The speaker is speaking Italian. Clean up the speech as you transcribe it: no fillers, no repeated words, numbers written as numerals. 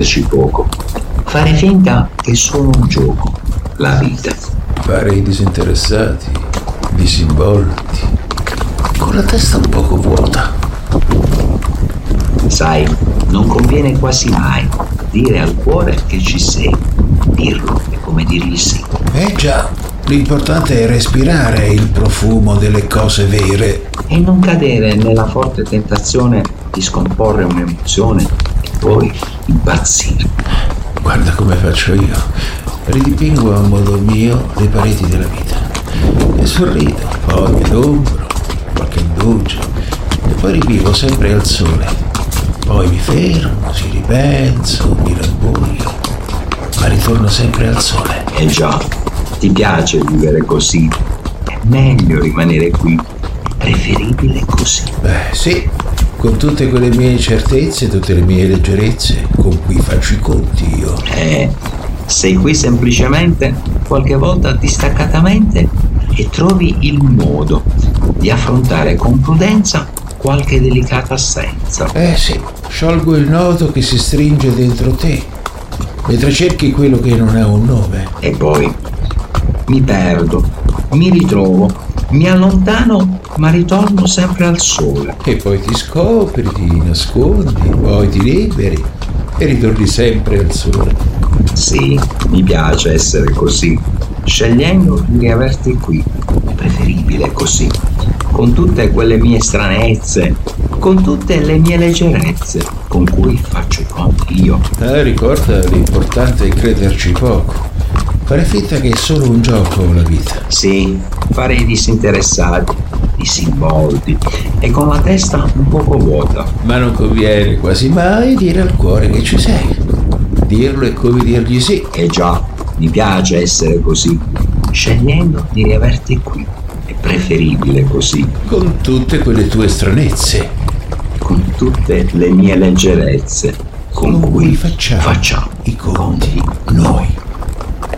crederci poco. Fare finta che è solo un gioco, la vita. Fare i disinteressati, disinvolti, con la testa un poco vuota. Sai, non conviene quasi mai dire al cuore che ci sei. Dirlo è come dirgli sì. Già, l'importante è respirare il profumo delle cose vere. E non cadere nella forte tentazione di scomporre un'emozione e poi impazzire. Guarda come faccio io. Ridipingo a modo mio le pareti della vita. E sorrido, poi mi adombro, qualche indugio, e poi rivivo sempre al sole. Poi mi fermo, ci ripenso, mi rabbuio, ma ritorno sempre al sole. Già, ti piace vivere così? È meglio rimanere qui. È preferibile così. Sì, con tutte quelle mie incertezze, tutte le mie leggerezze, con cui faccio i conti io. Sei qui semplicemente, qualche volta distaccatamente, e trovi il modo di affrontare con prudenza qualche delicata assenza. Sì, sciolgo il nodo che si stringe dentro te, mentre cerchi quello che non ha un nome. E poi mi perdo, mi ritrovo, mi allontano, ma ritorno sempre al sole. E poi ti scopri, ti nascondi, poi ti liberi e ritorni sempre al sole. Sì, mi piace essere così, scegliendo di riaverti qui. È preferibile così, con tutte quelle mie stranezze, con tutte le mie leggerezze, con cui faccio i conti io. Ricorda, l'importante è crederci poco. Fare finta che è solo un gioco la vita. Sì, fare i disinteressati, disinvolti e con la testa un poco vuota. Ma non conviene quasi mai dire al cuore che ci sei. Dirlo è come dirgli sì. Già, mi piace essere così, scegliendo di riaverti qui. È preferibile così. Con tutte quelle tue stranezze. Con tutte le mie leggerezze, con cui facciamo i conti noi.